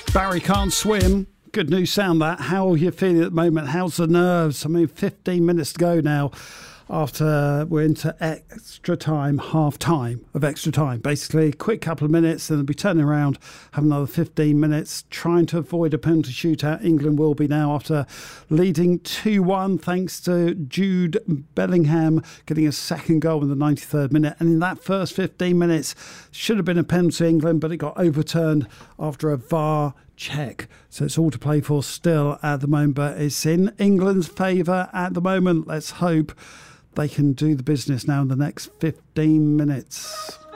Barry Can't Swim. Good news sound that. How are you feeling at the moment? How's the nerves? I mean, 15 minutes to go now after we're into extra time, half time of extra time. Basically, quick couple of minutes, then they'll be turning around, have another 15 minutes, trying to avoid a penalty shootout. England will be now after leading 2-1 thanks to Jude Bellingham getting a second goal in the 93rd minute. And in that first 15 minutes, should have been a penalty England, but it got overturned after a VAR check. So it's all to play for still at the moment, but it's in England's favour at the moment. Let's hope they can do the business now in the next 15 minutes.